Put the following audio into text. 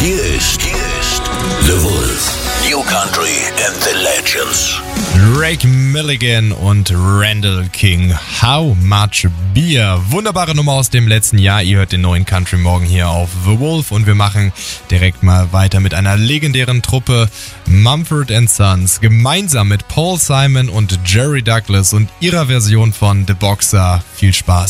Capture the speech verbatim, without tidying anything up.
Hier ist, hier ist The Wolf. New Country and the Legends. Drake Milligan und Randall King. How Much Beer. Wunderbare Nummer aus dem letzten Jahr. Ihr hört den neuen Country Morgen hier auf The Wolf und wir machen direkt mal weiter mit einer legendären Truppe, Mumford and Sons, gemeinsam mit Paul Simon und Jerry Douglas und ihrer Version von The Boxer. Viel Spaß.